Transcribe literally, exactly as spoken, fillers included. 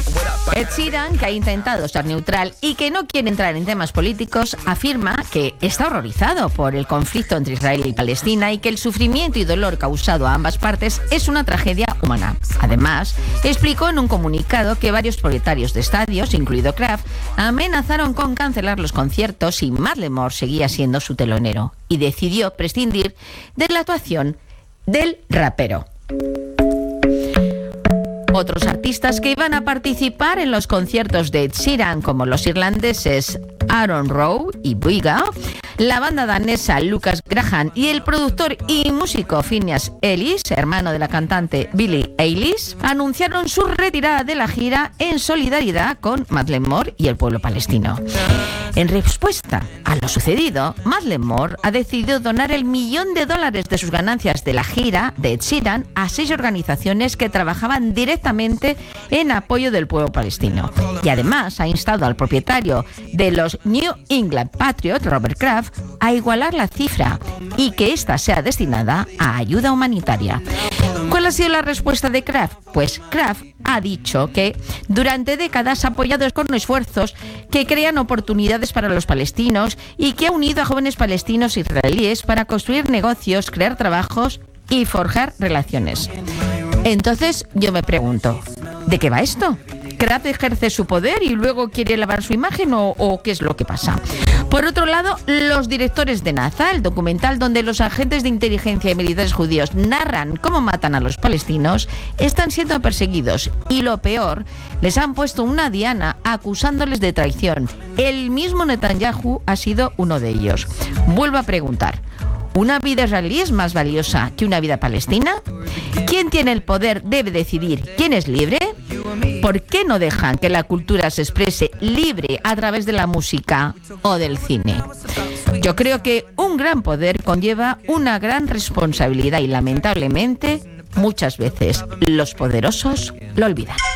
Ed Sheeran, que ha intentado ser neutral y que no quiere entrar en temas políticos, afirma que está horrorizado por el conflicto entre Israel y Palestina y que el sufrimiento y dolor causado a ambas partes es una tragedia humana. Además, explicó en un comunicado que varios propietarios de estadios, incluido Kraft, amenazaron con cancelar los conciertos si Macklemore seguía siendo su telonero, y decidió prescindir de la actuación del rapero. Otros artistas que iban a participar en los conciertos de Ed Sheeran, como los irlandeses Aaron Rowe y Buiga, la banda danesa Lucas Graham y el productor y músico Phineas Ellis, hermano de la cantante Billie Eilish, anunciaron su retirada de la gira en solidaridad con Macklemore y el pueblo palestino. En respuesta a lo sucedido, Macklemore ha decidido donar el millón de dólares de sus ganancias de la gira de Ed Sheeran a seis organizaciones que trabajaban directamente en apoyo del pueblo palestino. Y además ha instado al propietario de los New England Patriots, Robert Kraft, a igualar la cifra y que ésta sea destinada a ayuda humanitaria. ¿Cuál ha sido la respuesta de Kraft? Pues Kraft ha dicho que durante décadas ha apoyado con esfuerzos que crean oportunidades para los palestinos y que ha unido a jóvenes palestinos e israelíes para construir negocios, crear trabajos y forjar relaciones. Entonces yo me pregunto, ¿de qué va esto? ¿Kraft ejerce su poder y luego quiere lavar su imagen o, o qué es lo que pasa? Por otro lado, los directores de NASA, el documental donde los agentes de inteligencia y militares judíos narran cómo matan a los palestinos, están siendo perseguidos y lo peor, les han puesto una diana acusándoles de traición. El mismo Netanyahu ha sido uno de ellos. Vuelvo a preguntar, ¿una vida israelí es más valiosa que una vida palestina? ¿Quién tiene el poder debe decidir quién es libre? ¿Por qué no dejan que la cultura se exprese libre a través de la música o del cine? Yo creo que un gran poder conlleva una gran responsabilidad y lamentablemente muchas veces los poderosos lo olvidan.